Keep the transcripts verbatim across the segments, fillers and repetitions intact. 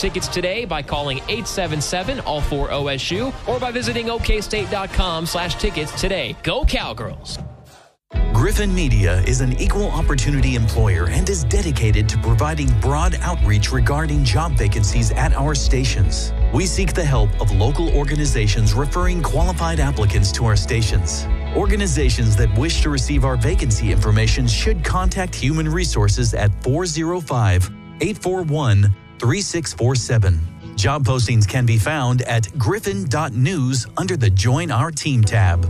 tickets today by calling eight seven seven, all four O S U or by visiting O K state dot com slash tickets today. Go Cowgirls! Griffin Media is an equal opportunity employer and is dedicated to providing broad outreach regarding job vacancies at our stations. We seek the help of local organizations referring qualified applicants to our stations. Organizations that wish to receive our vacancy information should contact Human Resources at four oh five, eight four one, three six four seven. Job postings can be found at griffin dot news under the Join Our Team tab.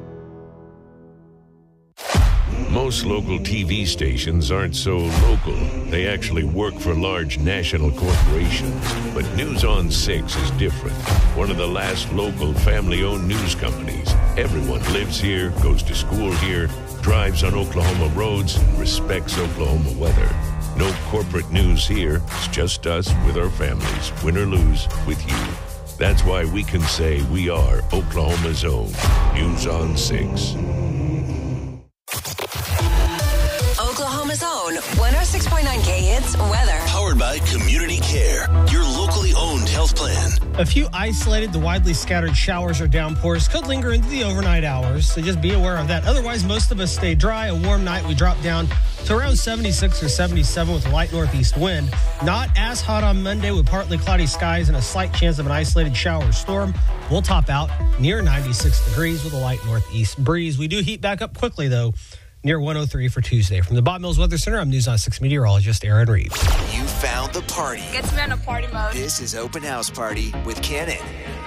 Most local T V stations aren't so local. They actually work for large national corporations. But News on six is different. One of the last local family-owned news companies. Everyone lives here, goes to school here, drives on Oklahoma roads, respects Oklahoma weather. No corporate news here. It's just us with our families, win or lose, with you. That's why we can say we are Oklahoma's own News on six. Oklahoma's own one oh six point nine K Hits weather. Powered by Community Care, your locally owned health plan. A few isolated to widely scattered showers or downpours could linger into the overnight hours, so just be aware of that. Otherwise, most of us stay dry. A warm night, we drop down to around seventy-six or seventy-seven with a light northeast wind. Not as hot on Monday with partly cloudy skies and a slight chance of an isolated shower or storm. We'll top out near ninety-six degrees with a light northeast breeze. We do heat back up quickly, though, near one oh three for Tuesday. From the Bob Mills Weather Center, I'm News on six meteorologist Aaron Reeves. You found the party. Gets me on a party mode. This is Open House Party with Cannon.